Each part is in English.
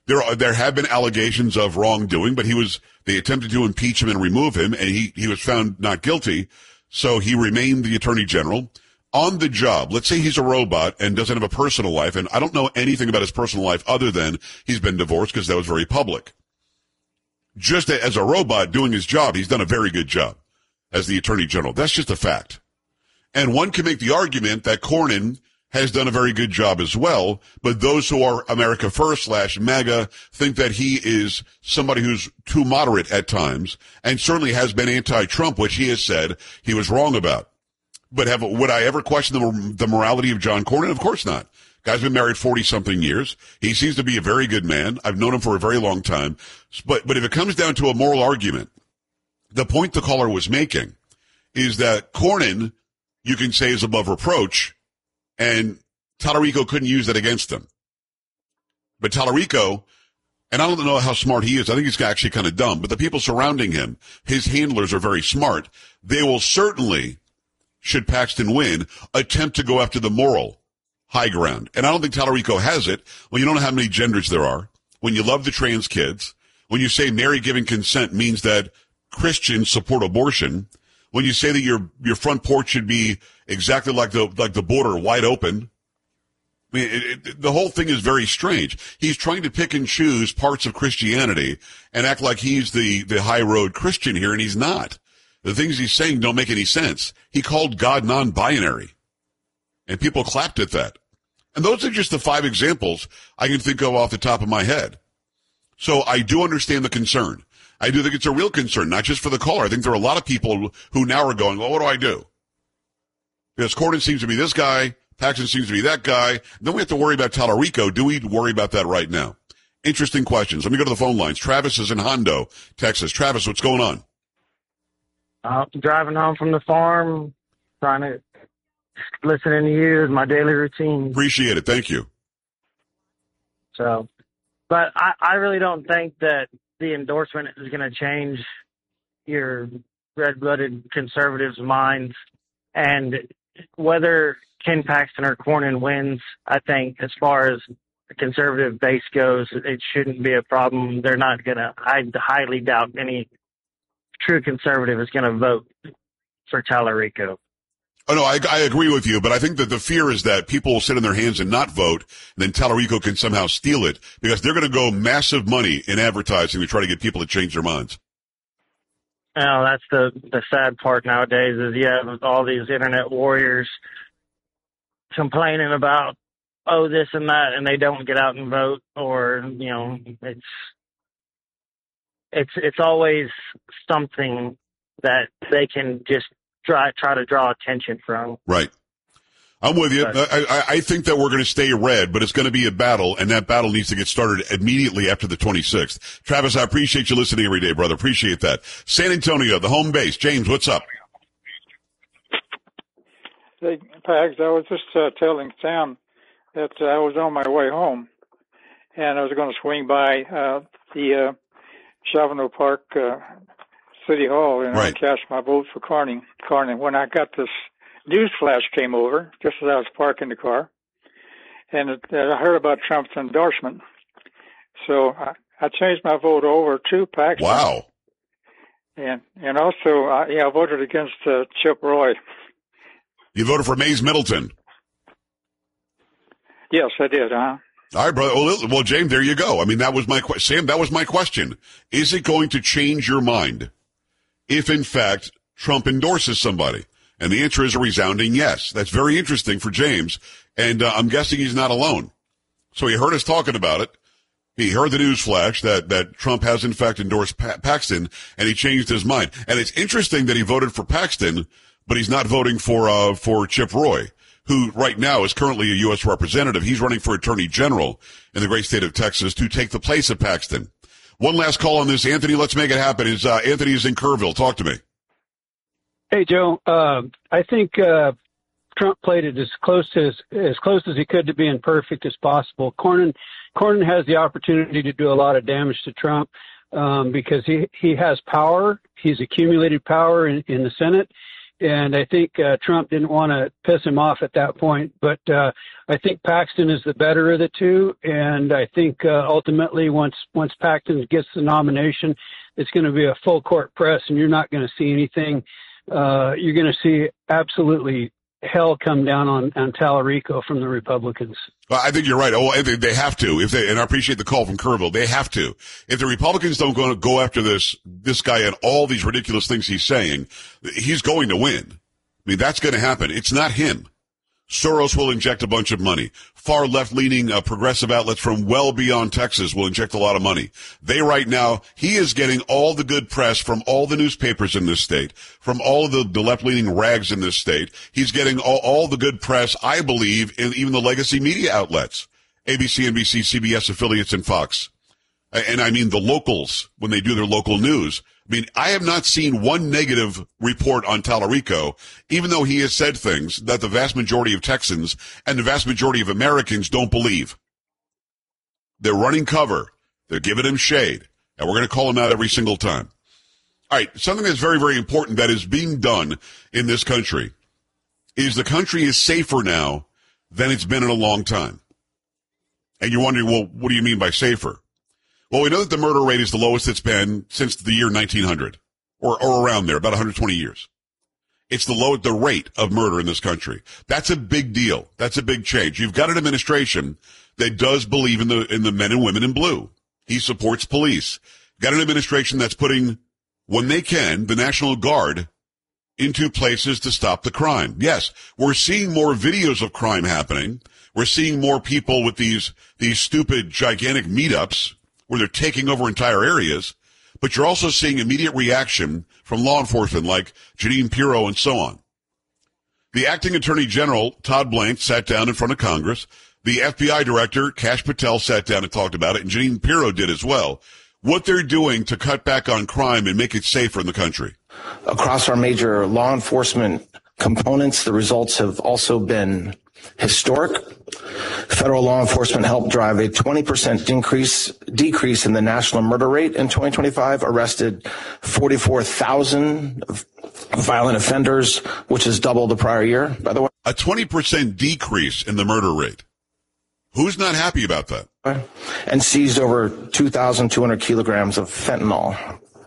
There have been allegations of wrongdoing, but they attempted to impeach him and remove him, and he was found not guilty, so he remained the Attorney General. On the job, let's say he's a robot and doesn't have a personal life, and I don't know anything about his personal life other than he's been divorced because that was very public. Just as a robot doing his job, he's done a very good job as the Attorney General. That's just a fact. And one can make the argument that Cornyn has done a very good job as well, but those who are America First / MAGA think that he is somebody who's too moderate at times and certainly has been anti-Trump, which he has said he was wrong about. But would I ever question the morality of John Cornyn? Of course not. Guy's been married 40-something years. He seems to be a very good man. I've known him for a very long time. But if it comes down to a moral argument, the point the caller was making is that Cornyn, you can say, is above reproach, and Tallarico couldn't use that against him. But Tallarico, and I don't know how smart he is. I think he's actually kind of dumb. But the people surrounding him, his handlers, are very smart. They will certainly, should Paxton win, attempt to go after the moral high ground. And I don't think Tallarico has it. When you don't know how many genders there are, when you love the trans kids, when you say Mary giving consent means that Christians support abortion, when you say that your front porch should be exactly like the border, wide open. I mean, the whole thing is very strange. He's trying to pick and choose parts of Christianity and act like he's the high road Christian here, and he's not. The things he's saying don't make any sense. He called God non-binary, and people clapped at that. And those are just the 5 examples I can think of off the top of my head. So I do understand the concern. I do think it's a real concern, not just for the caller. I think there are a lot of people who now are going, well, what do I do? Because Cornyn seems to be this guy, Paxton seems to be that guy. Then we have to worry about Tallarico. Do we worry about that right now? Interesting questions. Let me go to the phone lines. Travis is in Hondo, Texas. Travis, what's going on? I'm driving home from the farm, trying to listen to you is my daily routine. Appreciate it. Thank you. So, but I really don't think that the endorsement is going to change your red-blooded conservatives' minds. And whether Ken Paxton or Cornyn wins, I think as far as the conservative base goes, it shouldn't be a problem. They're not going to, I highly doubt any true conservative is going to vote for Tallarico. Oh, no, I agree with you, but I think that the fear is that people will sit on their hands and not vote, and then Tallarico can somehow steal it, because they're going to go massive money in advertising to try to get people to change their minds. Well, that's the sad part nowadays is you have all these internet warriors complaining about, oh, this and that, and they don't get out and vote, or, you know, it's always something that they can just try to draw attention from. Right. I'm with you. I think that we're going to stay red, but it's going to be a battle, and that battle needs to get started immediately after the 26th. Travis, I appreciate you listening every day, brother. Appreciate that. San Antonio, the home base. James, what's up? Hey, Pags, I was just telling Sam that I was on my way home, and I was going to swing by the Chavano Park City Hall and right. Cast my vote for Cornyn. When I got this news flash came over, just as I was parking the car, and I heard about Trump's endorsement. So I changed my vote over to Paxton. Wow. And also, I voted against Chip Roy. You voted for Mays Middleton. Yes, I did, All right, brother. Well, James, there you go. I mean, that was my question. Sam, that was my question. Is it going to change your mind if, in fact, Trump endorses somebody? And the answer is a resounding yes. That's very interesting for James, and I'm guessing he's not alone. So he heard us talking about it. He heard the news flash that Trump has, in fact, endorsed Paxton, and he changed his mind. And it's interesting that he voted for Paxton, but he's not voting for Chip Roy, who right now is currently a U.S. representative. He's running for Attorney General in the great state of Texas to take the place of Paxton. One last call on this. Anthony, let's make it happen. Anthony is in Kerrville. Talk to me. Hey, Joe. I think Trump played it as close as he could to being perfect as possible. Cornyn has the opportunity to do a lot of damage to Trump because he has power. He's accumulated power in the Senate. And I think Trump didn't want to piss him off at that point. But I think Paxton is the better of the two. And I think ultimately once Paxton gets the nomination, it's going to be a full court press, and you're not going to see anything. You're going to see absolutely hell come down on Tallarico from the Republicans. Well, I think you're right. Oh, they have to. And I appreciate the call from Kerrville. They have to. If the Republicans don't go after this guy and all these ridiculous things he's saying, he's going to win. I mean, that's going to happen. It's not him. Soros will inject a bunch of money. Far left-leaning progressive outlets from well beyond Texas will inject a lot of money. They right now, he is getting all the good press from all the newspapers in this state, from all of the left-leaning rags in this state. He's getting all the good press, I believe, in even the legacy media outlets, ABC, NBC, CBS affiliates, and Fox. And I mean the locals when they do their local news. I mean, I have not seen one negative report on Tallarico, even though he has said things that the vast majority of Texans and the vast majority of Americans don't believe. They're running cover. They're giving him shade. And we're going to call him out every single time. All right, something that's very, very important that is being done in this country is the country is safer now than it's been in a long time. And you're wondering, well, what do you mean by safer? Well, we know that the murder rate is the lowest it's been since the year 1900, or around there, about 120 years. It's the rate of murder in this country. That's a big deal. That's a big change. You've got an administration that does believe in the men and women in blue. He supports police. Got an administration that's putting, when they can, the National Guard into places to stop the crime. Yes, we're seeing more videos of crime happening. We're seeing more people with these stupid, gigantic meetups where they're taking over entire areas, but you're also seeing immediate reaction from law enforcement like Jeanine Pirro and so on. The acting attorney general, Todd Blank, sat down in front of Congress. The FBI director, Kash Patel, sat down and talked about it, and Jeanine Pirro did as well. What they're doing to cut back on crime and make it safer in the country. Across our major law enforcement components, the results have also been historic. Federal law enforcement helped drive a 20% decrease in the national murder rate in 2025, arrested 44,000 violent offenders, which is double the prior year, by the way. A 20% decrease in the murder rate. Who's not happy about that? And seized over 2,200 kilograms of fentanyl.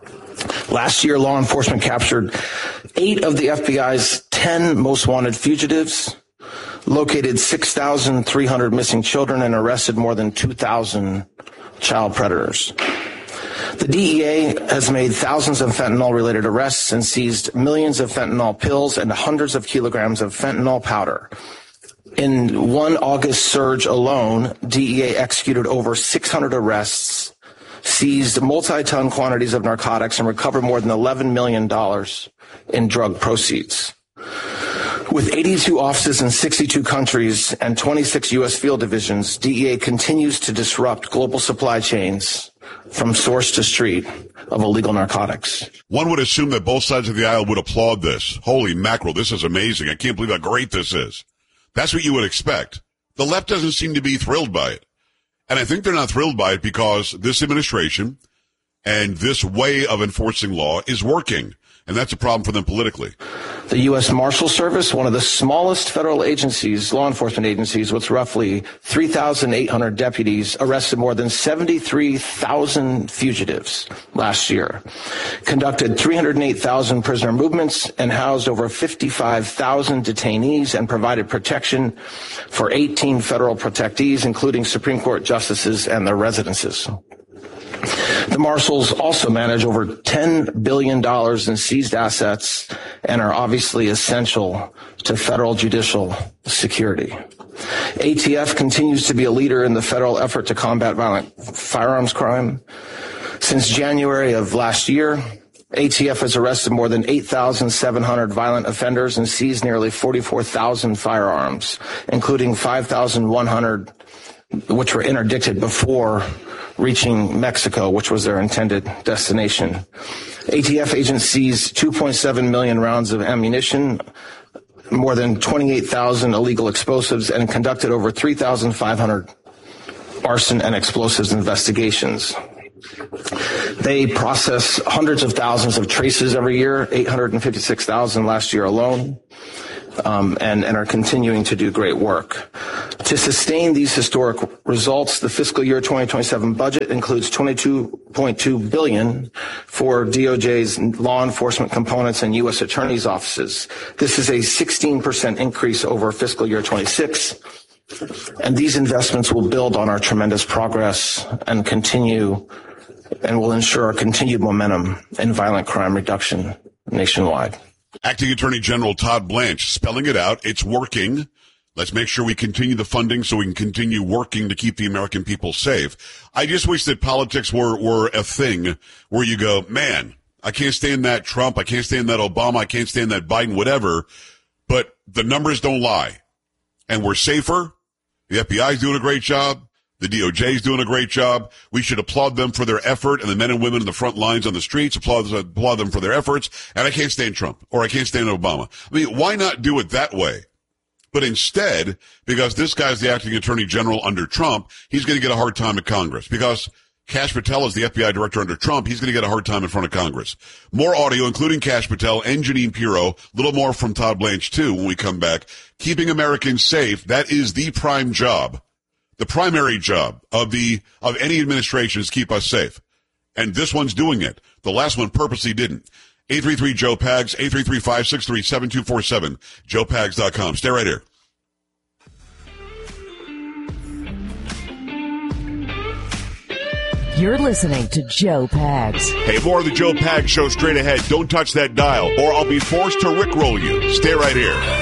Last year, law enforcement captured 8 of the FBI's 10 most wanted fugitives, located 6,300 missing children, and arrested more than 2,000 child predators. The DEA has made thousands of fentanyl-related arrests and seized millions of fentanyl pills and hundreds of kilograms of fentanyl powder. In one August surge alone, DEA executed over 600 arrests, seized multi-ton quantities of narcotics, and recovered more than $11 million in drug proceeds. With 82 offices in 62 countries and 26 U.S. field divisions, DEA continues to disrupt global supply chains from source to street of illegal narcotics. One would assume that both sides of the aisle would applaud this. Holy mackerel, this is amazing. I can't believe how great this is. That's what you would expect. The left doesn't seem to be thrilled by it. And I think they're not thrilled by it because this administration and this way of enforcing law is working. And that's a problem for them politically. The U.S. Marshal Service, one of the smallest federal agencies, law enforcement agencies, with roughly 3,800 deputies, arrested more than 73,000 fugitives last year, conducted 308,000 prisoner movements, and housed over 55,000 detainees, and provided protection for 18 federal protectees, including Supreme Court justices and their residences. The Marshals also manage over $10 billion in seized assets and are obviously essential to federal judicial security. ATF continues to be a leader in the federal effort to combat violent firearms crime. Since January of last year, ATF has arrested more than 8,700 violent offenders and seized nearly 44,000 firearms, including 5,100 which were interdicted before reaching Mexico, which was their intended destination. ATF agents seized 2.7 million rounds of ammunition, more than 28,000 illegal explosives, and conducted over 3,500 arson and explosives investigations. They process hundreds of thousands of traces every year, 856,000 last year alone, and are continuing to do great work. To sustain these historic results, the fiscal year 2027 budget includes $22.2 billion for DOJ's law enforcement components and U.S. attorneys' offices. This is a 16% increase over fiscal year 26. And these investments will build on our tremendous progress and will ensure continued momentum in violent crime reduction nationwide. Acting Attorney General Todd Blanche spelling it out. It's working. Let's make sure we continue the funding so we can continue working to keep the American people safe. I just wish that politics were a thing where you go, man, I can't stand that Trump. I can't stand that Obama. I can't stand that Biden, whatever. But the numbers don't lie. And we're safer. The FBI is doing a great job. The DOJ is doing a great job. We should applaud them for their effort, and the men and women in the front lines on the streets applaud them for their efforts. And I can't stand Trump, or I can't stand Obama. I mean, why not do it that way? But instead, because this guy's the acting attorney general under Trump, he's going to get a hard time at Congress. Because Kash Patel is the FBI director under Trump, he's going to get a hard time in front of Congress. More audio, including Kash Patel and Jeanine Pirro. A little more from Todd Blanche, too, when we come back. Keeping Americans safe, that is the prime job. The primary job of any administration is keep us safe. And this one's doing it. The last one purposely didn't. 833-JOE-PAGS, 833-563-7247, joepags.com. Stay right here. You're listening to Joe Pags. Hey, more of the Joe Pags Show straight ahead. Don't touch that dial, or I'll be forced to rickroll you. Stay right here.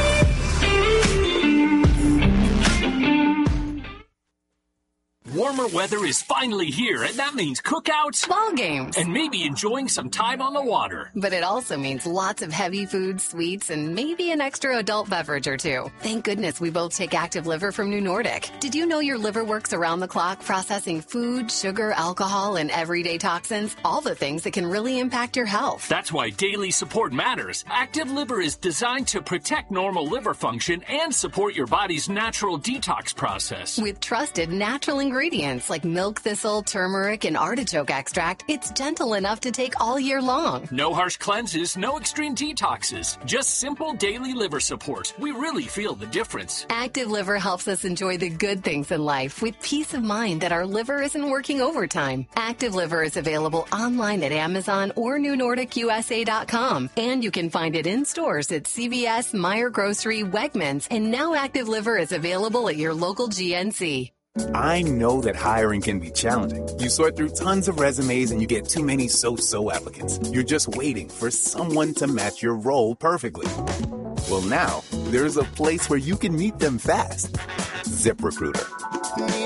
Warmer weather is finally here, and that means cookouts, ball games, and maybe enjoying some time on the water. But it also means lots of heavy food, sweets, and maybe an extra adult beverage or two. Thank goodness we both take Active Liver from New Nordic. Did you know your liver works around the clock processing food, sugar, alcohol, and everyday toxins? All the things that can really impact your health. That's why daily support matters. Active Liver is designed to protect normal liver function and support your body's natural detox process. With trusted natural ingredients like milk thistle, turmeric, and artichoke extract, it's gentle enough to take all year long. No harsh cleanses, no extreme detoxes, just simple daily liver support. We really feel the difference. Active Liver helps us enjoy the good things in life with peace of mind that our liver isn't working overtime. Active Liver is available online at Amazon or NewNordicUSA.com, and you can find it in stores at CVS, Meijer Grocery, Wegmans, and now Active Liver is available at your local GNC. I know that hiring can be challenging. You sort through tons of resumes and you get too many so-so applicants. You're just waiting for someone to match your role perfectly. Well, now, there's a place where you can meet them fast. ZipRecruiter.